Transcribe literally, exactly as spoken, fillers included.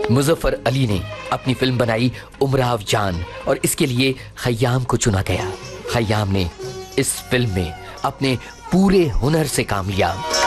मुजफ्फर अली ने अपनी फिल्म बनाई उमराव जान और इसके लिए खय्याम को चुना गया। खय्याम ने इस फिल्म में अपने पूरे हुनर से काम लिया।